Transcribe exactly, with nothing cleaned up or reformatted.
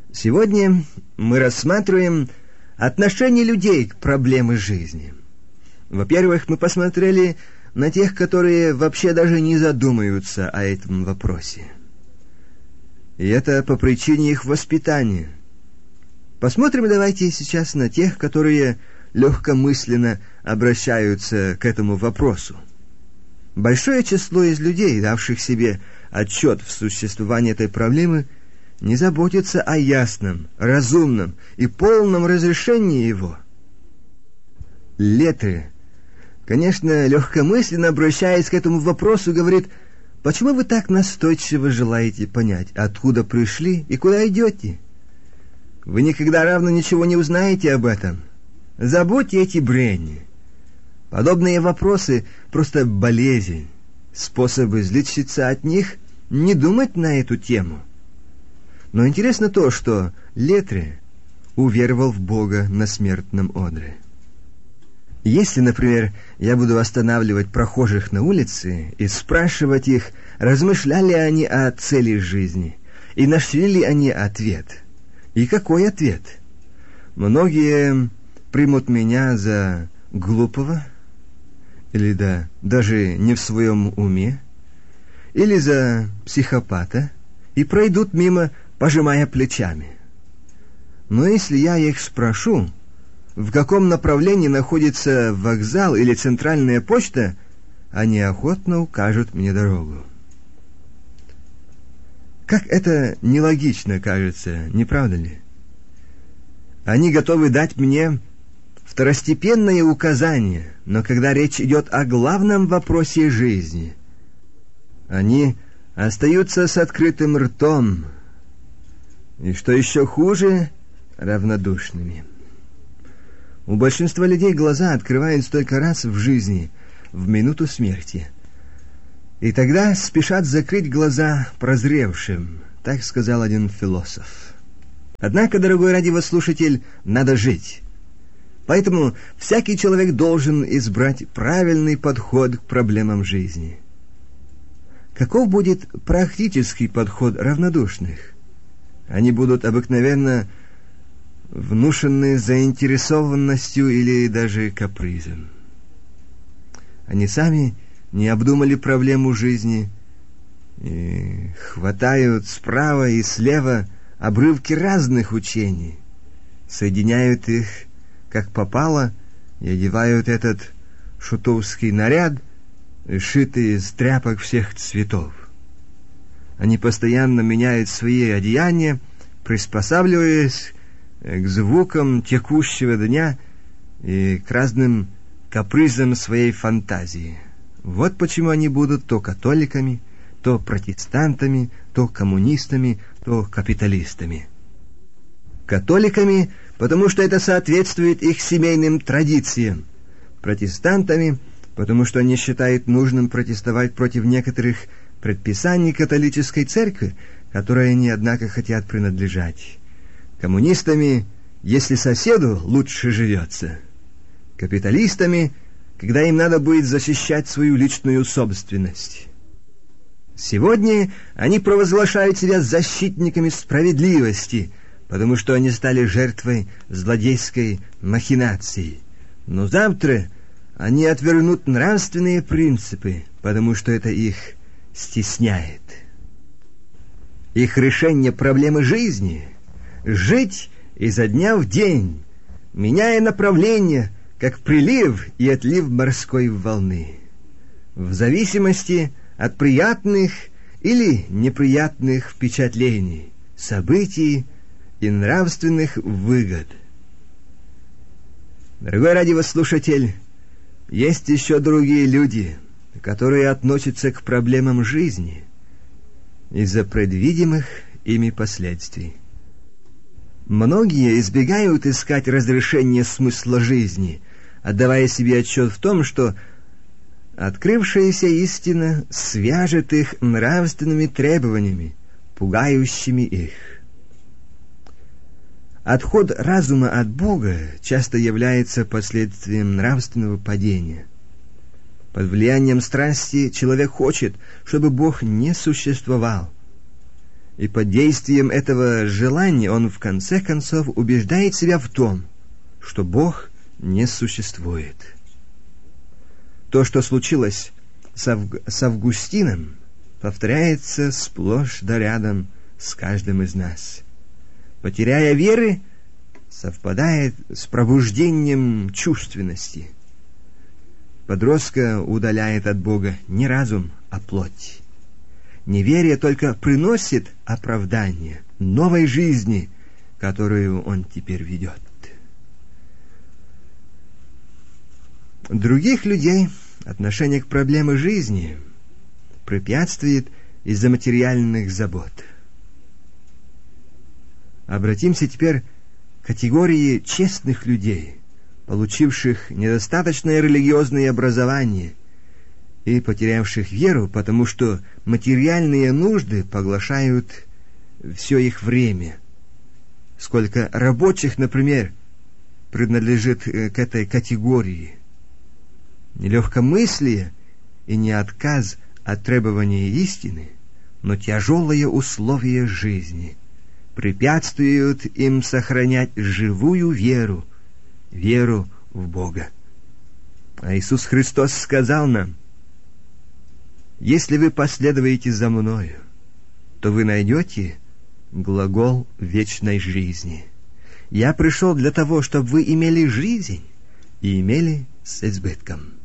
Сегодня мы рассматриваем отношение людей к проблеме жизни. Во-первых, мы посмотрели на тех, которые вообще даже не задумываются о этом вопросе. И это по причине их воспитания. Посмотрим давайте сейчас на тех, которые легкомысленно обращаются к этому вопросу. Большое число из людей, давших себе отчет в существовании этой проблемы, не заботится о ясном, разумном и полном разрешении его. Летры, конечно, легкомысленно обращаясь к этому вопросу, говорит: «Почему вы так настойчиво желаете понять, откуда пришли и куда идете? Вы никогда равно ничего не узнаете об этом. Забудьте эти бренни. Подобные вопросы — просто болезнь. Способ излечиться от них — не думать на эту тему». Но интересно то, что Летре уверовал в Бога на смертном одре. Если, например, я буду останавливать прохожих на улице и спрашивать их, размышляли они о цели жизни, и нашли ли они ответ, и какой ответ, многие примут меня за глупого, или да, даже не в своем уме, или за психопата, и пройдут мимо, пожимая плечами. Но если я их спрошу, в каком направлении находится вокзал или центральная почта, они охотно укажут мне дорогу. Как это нелогично кажется, не правда ли? Они готовы дать мне второстепенные указания, но когда речь идет о главном вопросе жизни, они остаются с открытым ртом, и, что еще хуже, равнодушными. У большинства людей глаза открываются только раз в жизни, в минуту смерти. И тогда спешат закрыть глаза прозревшим, так сказал один философ. Однако, дорогой радиослушатель, надо жить. Поэтому всякий человек должен избрать правильный подход к проблемам жизни. Каков будет практический подход равнодушных? Они будут обыкновенно внушены заинтересованностью или даже капризом. Они сами не обдумали проблему жизни и хватают справа и слева обрывки разных учений, соединяют их как попало и одевают этот шутовский наряд, сшитый из тряпок всех цветов. Они постоянно меняют свои одеяния, приспосабливаясь к звукам текущего дня и к разным капризам своей фантазии. Вот почему они будут то католиками, то протестантами, то коммунистами, то капиталистами. Католиками, потому что это соответствует их семейным традициям. Протестантами, потому что они считают нужным протестовать против некоторых предписаний католической церкви, которой они, однако, хотят принадлежать. Коммунистами, если соседу лучше живется. Капиталистами, когда им надо будет защищать свою личную собственность. Сегодня они провозглашают себя защитниками справедливости, потому что они стали жертвой злодейской махинации. Но завтра они отвернут нравственные принципы, потому что это их стесняет. Их решение проблемы жизни — жить изо дня в день, меняя направление, как прилив и отлив морской волны, в зависимости от приятных или неприятных впечатлений, событий и нравственных выгод. Дорогой радиослушатель, есть еще другие люди, которые относятся к проблемам жизни из-за предвидимых ими последствий. Многие избегают искать разрешение смысла жизни, отдавая себе отчет в том, что открывшаяся истина свяжет их нравственными требованиями, пугающими их. Отход разума от Бога часто является последствием нравственного падения. Под влиянием страсти человек хочет, чтобы Бог не существовал. И под действием этого желания он в конце концов убеждает себя в том, что Бог не существует. То, что случилось с, Авг... с Августином, повторяется сплошь да рядом с каждым из нас. Потеряя веры, совпадает с пробуждением чувственности. Подростка удаляет от Бога не разум, а плоть. Неверие только приносит оправдание новой жизни, которую он теперь ведет. Других людей отношение к проблеме жизни препятствует из-за материальных забот. Обратимся теперь к категории честных людей, получивших недостаточное религиозное образование и потерявших веру, потому что материальные нужды поглощают все их время. Сколько рабочих, например, принадлежит к этой категории. Не легкомыслие и не отказ от требования истины, но тяжелые условия жизни препятствуют им сохранять живую веру, веру в Бога. А Иисус Христос сказал нам: «Если вы последуете за Мною, то вы найдете глагол вечной жизни. Я пришел для того, чтобы вы имели жизнь и имели с избытком».